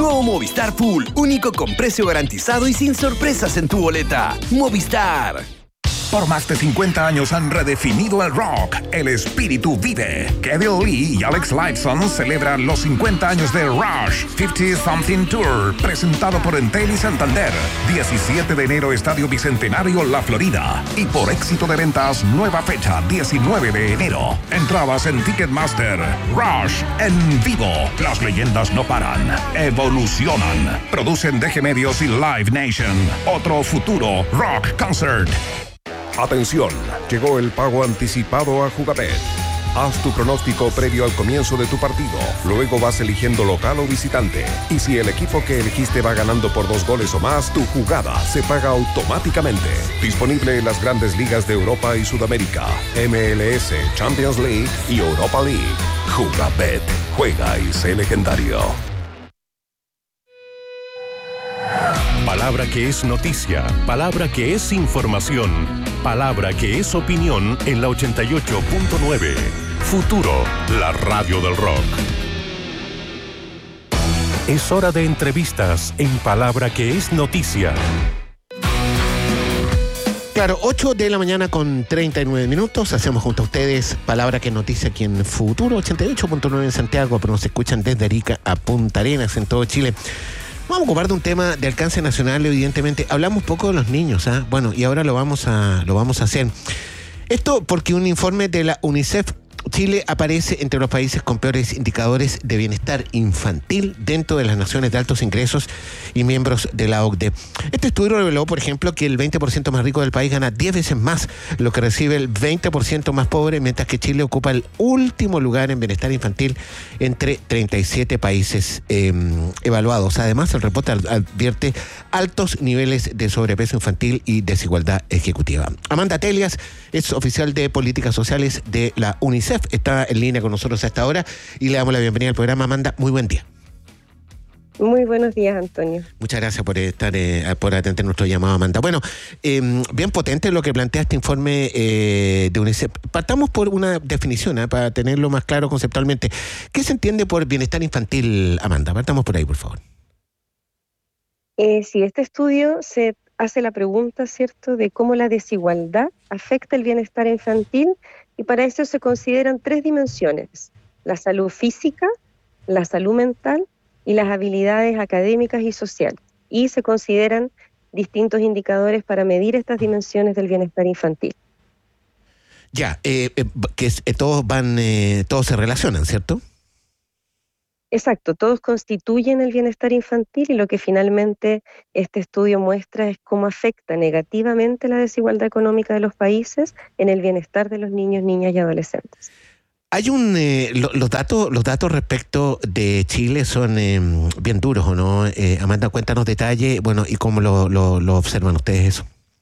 Nuevo Movistar Full, único con precio garantizado y sin sorpresas en tu boleta. Movistar. Por más de 50 años han redefinido el rock. El espíritu vive. Kevin Lee y Alex Lifeson celebran los 50 años de Rush 50 Something Tour, presentado por Entel y Santander. 17 de enero, Estadio Bicentenario, La Florida. Y por éxito de ventas, nueva fecha, 19 de enero. Entradas en Ticketmaster. Rush en vivo. Las leyendas no paran. Evolucionan. Producen DG Medios y Live Nation. Otro futuro rock concert. Atención, llegó el pago anticipado a Jugabet. Haz tu pronóstico previo al comienzo de tu partido. Luego vas eligiendo local o visitante. Y si el equipo que elegiste va ganando por 2 goles o más, tu jugada se paga automáticamente. Disponible en las grandes ligas de Europa y Sudamérica, MLS, Champions League y Europa League. Jugabet. Juega y sé legendario. Palabra que es noticia, palabra que es información, palabra que es opinión en la 88.9. Futuro, la radio del rock. Es hora de entrevistas en Palabra que es noticia. Claro, 8 de la mañana con 39 minutos. Hacemos junto a ustedes Palabra que es noticia aquí en Futuro, 88.9 en Santiago, pero nos escuchan desde Arica a Punta Arenas en todo Chile. Vamos a ocupar de un tema de alcance nacional, evidentemente. Hablamos poco de los niños, ¿eh? Bueno, y ahora lo vamos a hacer. Esto porque un informe de la UNICEF Chile aparece entre los países con peores indicadores de bienestar infantil dentro de las naciones de altos ingresos y miembros de la OCDE. Este estudio reveló, por ejemplo, que el 20% más rico del país gana 10 veces más lo que recibe el 20% más pobre, mientras que Chile ocupa el último lugar en bienestar infantil entre 37 países evaluados. Además, el reporte advierte altos niveles de sobrepeso infantil y desigualdad ejecutiva. Amanda Telias es oficial de políticas sociales de la UNICEF. Está en línea con nosotros a esta hora y le damos la bienvenida al programa. Amanda, muy buen día. Muy buenos días, Antonio. Muchas gracias por estar, por atender nuestro llamado, Amanda. Bueno, bien potente lo que plantea este informe de UNICEF. Partamos por una definición, para tenerlo más claro conceptualmente. ¿Qué se entiende por bienestar infantil, Amanda? Partamos por ahí, por favor. Sí, este estudio se hace la pregunta, ¿cierto?, de cómo la desigualdad afecta el bienestar infantil, y para eso se consideran 3 dimensiones: la salud física, la salud mental y las habilidades académicas y sociales. Y se consideran distintos indicadores para medir estas dimensiones del bienestar infantil. Ya, todos se relacionan, ¿cierto? Exacto, todos constituyen el bienestar infantil, y lo que finalmente este estudio muestra es cómo afecta negativamente la desigualdad económica de los países en el bienestar de los niños, niñas y adolescentes. Hay los datos respecto de Chile son bien duros, ¿o no? Amanda, cuéntanos detalles, bueno, y cómo lo observan ustedes eso.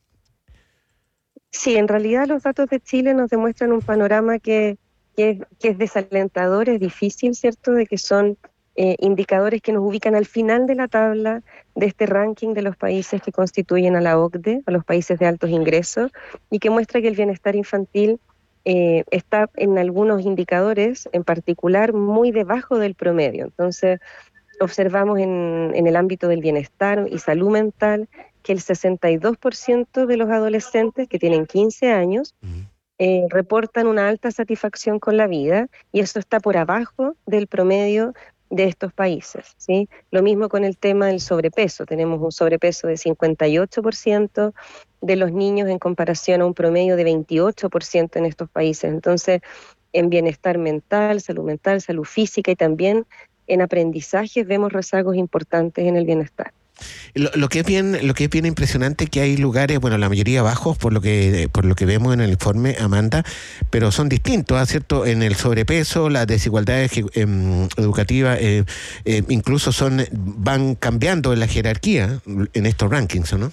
Sí, en realidad los datos de Chile nos demuestran un panorama que es desalentador, es difícil, ¿cierto?, de que son indicadores que nos ubican al final de la tabla de este ranking de los países que constituyen a la OCDE, a los países de altos ingresos, y que muestra que el bienestar infantil está en algunos indicadores, en particular, muy debajo del promedio. Entonces, observamos en el ámbito del bienestar y salud mental que el 62% de los adolescentes que tienen 15 años reportan una alta satisfacción con la vida, y eso está por abajo del promedio de estos países, ¿sí? Lo mismo con el tema del sobrepeso. Tenemos un sobrepeso de 58% de los niños en comparación a un promedio de 28% en estos países. Entonces, en bienestar mental, salud física y también en aprendizajes vemos rezagos importantes en el bienestar. Lo que es bien impresionante, que hay lugares, bueno, la mayoría bajos por lo que vemos en el informe, Amanda, pero son distintos, ¿cierto? En el sobrepeso, las desigualdades educativas incluso van cambiando en la jerarquía en estos rankings, ¿no?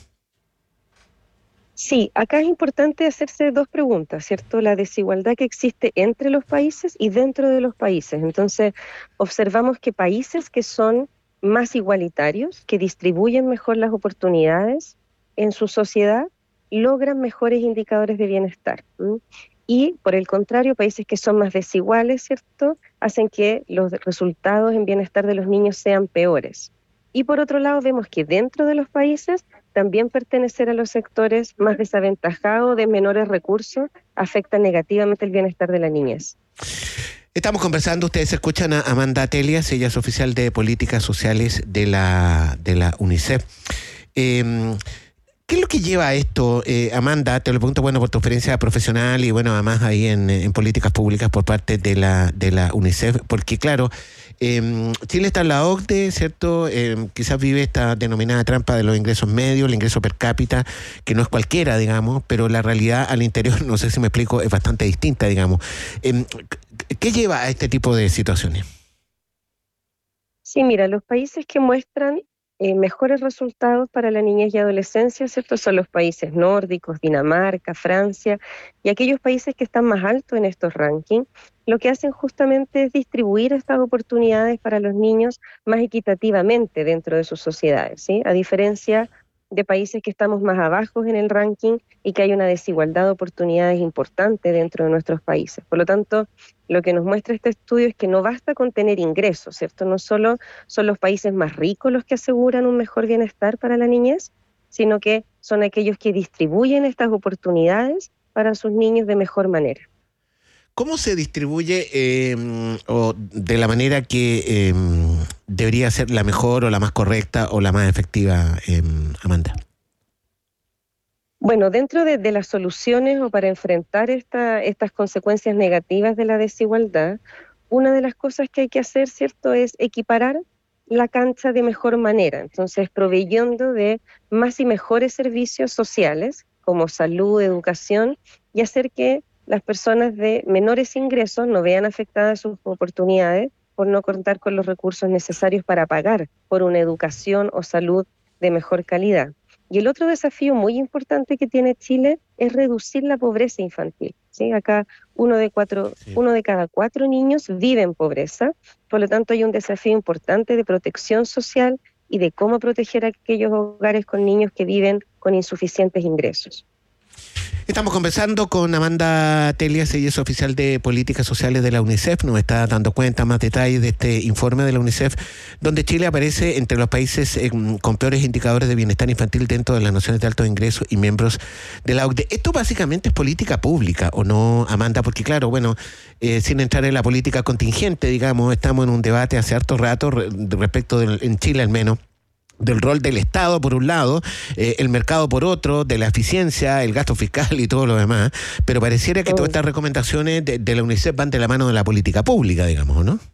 Sí, acá es importante hacerse 2 preguntas, ¿cierto? La desigualdad que existe entre los países y dentro de los países. Entonces, observamos que países que son más igualitarios, que distribuyen mejor las oportunidades en su sociedad, logran mejores indicadores de bienestar. Y, por el contrario, países que son más desiguales, ¿cierto?, hacen que los resultados en bienestar de los niños sean peores. Y por otro lado vemos que dentro de los países también pertenecer a los sectores más desaventajados, de menores recursos, afecta negativamente el bienestar de la niñez. Estamos conversando, ustedes escuchan a Amanda Telias, ella es oficial de Políticas Sociales de la UNICEF. ¿Qué es lo que lleva a esto, Amanda? Te lo pregunto, bueno, por tu experiencia profesional y bueno, además ahí en políticas públicas por parte de la UNICEF, porque claro, Chile está en la OCDE, ¿cierto? Quizás vive esta denominada trampa de los ingresos medios, el ingreso per cápita, que no es cualquiera, digamos, pero la realidad al interior, no sé si me explico, es bastante distinta, digamos. ¿Qué lleva a este tipo de situaciones? Sí, mira, los países que muestran mejores resultados para la niñez y adolescencia, ¿cierto? Son los países nórdicos, Dinamarca, Francia, y aquellos países que están más altos en estos rankings, lo que hacen justamente es distribuir estas oportunidades para los niños más equitativamente dentro de sus sociedades, ¿sí? A diferencia de países que estamos más abajo en el ranking y que hay una desigualdad de oportunidades importante dentro de nuestros países. Por lo tanto, lo que nos muestra este estudio es que no basta con tener ingresos, ¿cierto? No solo son los países más ricos los que aseguran un mejor bienestar para la niñez, sino que son aquellos que distribuyen estas oportunidades para sus niños de mejor manera. ¿Cómo se distribuye o de la manera que debería ser la mejor o la más correcta o la más efectiva, Amanda? Bueno, dentro de las soluciones o para enfrentar estas consecuencias negativas de la desigualdad, una de las cosas que hay que hacer, ¿cierto?, es equiparar la cancha de mejor manera. Entonces, proveyendo de más y mejores servicios sociales, como salud, educación, y hacer que las personas de menores ingresos no vean afectadas sus oportunidades por no contar con los recursos necesarios para pagar por una educación o salud de mejor calidad. Y el otro desafío muy importante que tiene Chile es reducir la pobreza infantil, ¿sí? Acá uno de cada 4 niños vive en pobreza, por lo tanto hay un desafío importante de protección social y de cómo proteger a aquellos hogares con niños que viven con insuficientes ingresos. Estamos conversando con Amanda Telias, ella es oficial de Políticas Sociales de la UNICEF, nos está dando cuenta más detalles de este informe de la UNICEF, donde Chile aparece entre los países con peores indicadores de bienestar infantil dentro de las naciones de alto ingreso y miembros de la OCDE. Esto básicamente es política pública, ¿o no, Amanda? Porque claro, bueno, sin entrar en la política contingente, digamos, estamos en un debate hace harto rato respecto en Chile al menos, del rol del Estado por un lado, el mercado por otro, de la eficiencia, el gasto fiscal y todo lo demás, pero pareciera que todas estas recomendaciones de la UNICEF van de la mano de la política pública, digamos, ¿no?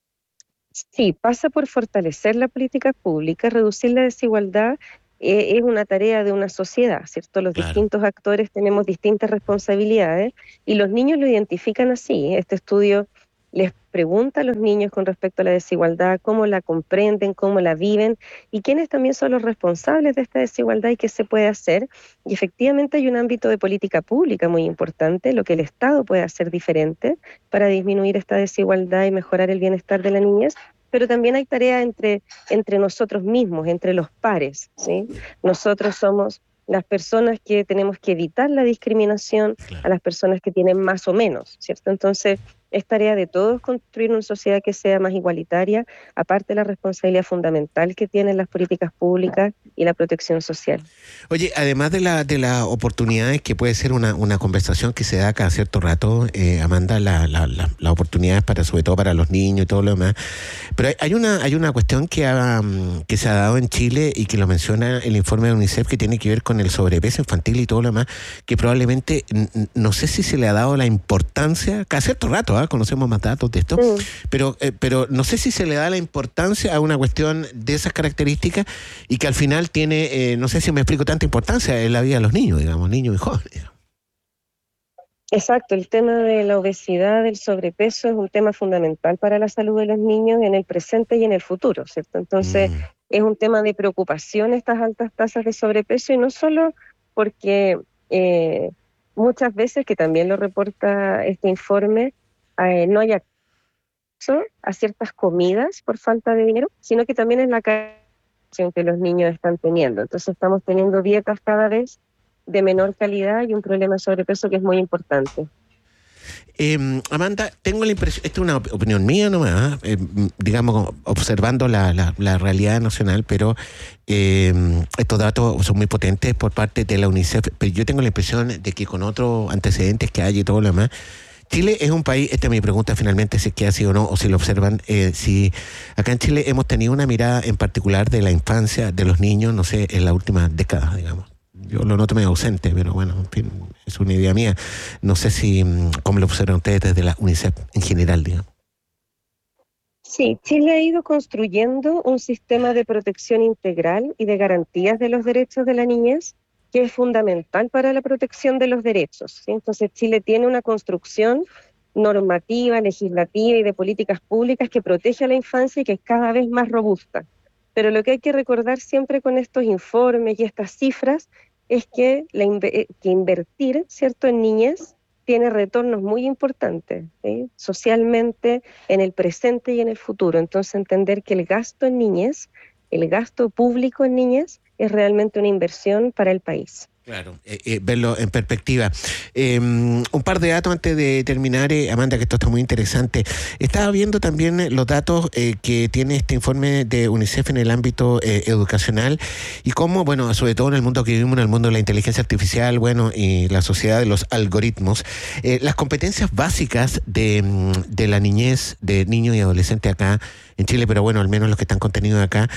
Sí, pasa por fortalecer la política pública, reducir la desigualdad, es una tarea de una sociedad, ¿cierto? Los distintos actores tenemos distintas responsabilidades y los niños lo identifican así. Este estudio les pregunta a los niños con respecto a la desigualdad, cómo la comprenden, cómo la viven y quiénes también son los responsables de esta desigualdad y qué se puede hacer. Y efectivamente hay un ámbito de política pública muy importante, lo que el Estado puede hacer diferente para disminuir esta desigualdad y mejorar el bienestar de la niñez, pero también hay tarea entre nosotros mismos, entre los pares, ¿sí? Nosotros somos las personas que tenemos que evitar la discriminación a las personas que tienen más o menos, ¿cierto? Entonces, es tarea de todos construir una sociedad que sea más igualitaria, aparte de la responsabilidad fundamental que tienen las políticas públicas y la protección social. Oye, además de las oportunidades, que puede ser una conversación que se da cada cierto rato, Amanda, las oportunidades para, sobre todo para los niños y todo lo demás, pero hay una cuestión que se ha dado en Chile y que lo menciona el informe de UNICEF, que tiene que ver con el sobrepeso infantil y todo lo demás, que probablemente, no sé si se le ha dado la importancia, cada cierto rato, conocemos más datos de esto, pero no sé si se le da la importancia a una cuestión de esas características y que al final tiene, no sé si me explico, tanta importancia en la vida de los niños, digamos, niños y jóvenes. Exacto, el tema de la obesidad, del sobrepeso es un tema fundamental para la salud de los niños en el presente y en el futuro, ¿cierto? Entonces, es un tema de preocupación estas altas tasas de sobrepeso y no solo porque muchas veces, que también lo reporta este informe, no hay acceso a ciertas comidas por falta de dinero, sino que también es la calidad que los niños están teniendo. Entonces estamos teniendo dietas cada vez de menor calidad y un problema de sobrepeso que es muy importante. Amanda, tengo la impresión, esta es una opinión mía nomás, digamos, observando la realidad nacional, pero estos datos son muy potentes por parte de la UNICEF, pero yo tengo la impresión de que con otros antecedentes que hay y todo lo demás, Chile es un país, esta es mi pregunta finalmente, si es que así o no, o si lo observan, si acá en Chile hemos tenido una mirada en particular de la infancia, de los niños, no sé, en la última década, digamos. Yo lo noto medio ausente, pero bueno, en fin, es una idea mía. No sé si, cómo lo observan ustedes desde la UNICEF en general, digamos. Sí, Chile ha ido construyendo un sistema de protección integral y de garantías de los derechos de la niñez que es fundamental para la protección de los derechos, ¿sí? Entonces Chile tiene una construcción normativa, legislativa y de políticas públicas que protege a la infancia y que es cada vez más robusta. Pero lo que hay que recordar siempre con estos informes y estas cifras es que invertir, ¿cierto?, en niñez tiene retornos muy importantes, ¿sí?, socialmente, en el presente y en el futuro. Entonces entender que el gasto en niñez, el gasto público en niñez, es realmente una inversión para el país. Claro, verlo en perspectiva. Un par de datos antes de terminar, Amanda, que esto está muy interesante. Estaba viendo también los datos que tiene este informe de UNICEF en el ámbito educacional y cómo, bueno, sobre todo en el mundo que vivimos, en el mundo de la inteligencia artificial, bueno, y la sociedad de los algoritmos, las competencias básicas de la niñez, de niños y adolescentes acá en Chile, pero bueno, al menos los que están contenidos acá,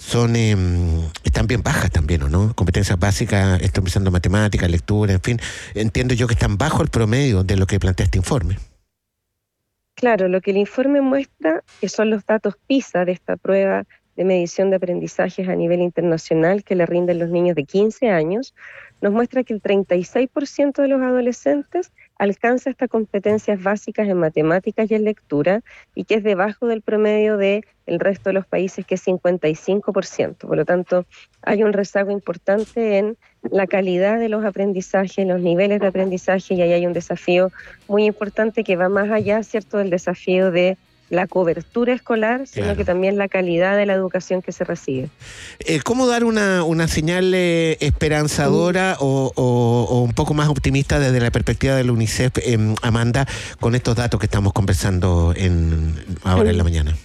están bien bajas también, ¿o no? Competencias básicas, estoy pensando matemáticas, lectura, en fin, entiendo yo que están bajo el promedio de lo que plantea este informe. Claro, lo que el informe muestra, que son los datos PISA de esta prueba de medición de aprendizajes a nivel internacional que le rinden los niños de 15 años, nos muestra que el 36% de los adolescentes alcanza estas competencias básicas en matemáticas y en lectura y que es debajo del promedio del resto de los países, que es 55%. Por lo tanto, hay un rezago importante en la calidad de los aprendizajes, los niveles de aprendizaje, y ahí hay un desafío muy importante que va más allá, ¿cierto?, del desafío de la cobertura escolar, sino claro, que también la calidad de la educación que se recibe. ¿Cómo dar una señal esperanzadora o un poco más optimista desde la perspectiva de la UNICEF, Amanda, con estos datos que estamos conversando ahora en la mañana?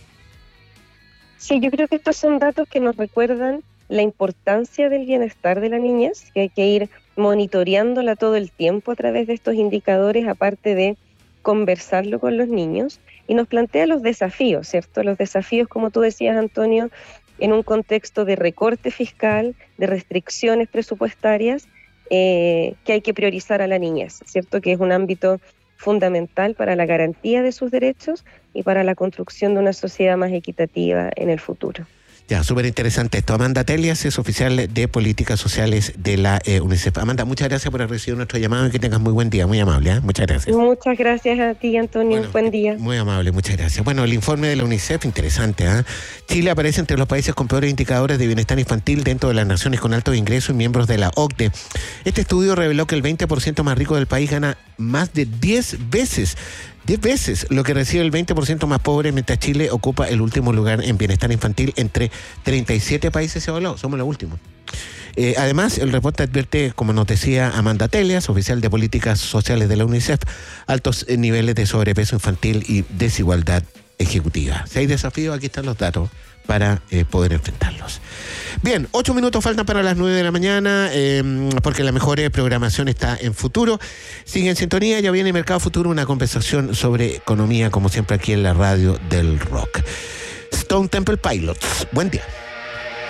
Sí, yo creo que estos son datos que nos recuerdan la importancia del bienestar de la niñez, que hay que ir monitoreándola todo el tiempo a través de estos indicadores, aparte de conversarlo con los niños, y nos plantea los desafíos, ¿cierto? Los desafíos, como tú decías, Antonio, en un contexto de recorte fiscal, de restricciones presupuestarias, que hay que priorizar a la niñez, ¿cierto? Que es un ámbito fundamental para la garantía de sus derechos y para la construcción de una sociedad más equitativa en el futuro. Ya, súper interesante esto. Amanda Telias es oficial de Políticas Sociales de la UNICEF. Amanda, muchas gracias por haber recibido nuestro llamado y que tengas muy buen día, muy amable. Muchas gracias. Muchas gracias a ti, Antonio. Bueno, buen día. Muy amable, muchas gracias. Bueno, el informe de la UNICEF, interesante, ¿eh? Chile aparece entre los países con peores indicadores de bienestar infantil dentro de las naciones con altos ingresos y miembros de la OCDE. Este estudio reveló que el 20% más rico del país gana más de 10 veces lo que recibe el 20% más pobre, mientras Chile ocupa el último lugar en bienestar infantil entre 37 países evaluados. Somos los últimos. Además, el reporte advierte, como nos decía Amanda Telias, oficial de Políticas Sociales de la UNICEF, altos niveles de sobrepeso infantil y desigualdad ejecutiva. Si hay desafíos, aquí están los datos para poder enfrentarlos. Bien, 8 minutos faltan para las 9 de la mañana, porque la mejor programación está en Futuro. Sigue en sintonía, ya viene Mercado Futuro, una conversación sobre economía, como siempre aquí en la radio del rock. Stone Temple Pilots, buen día.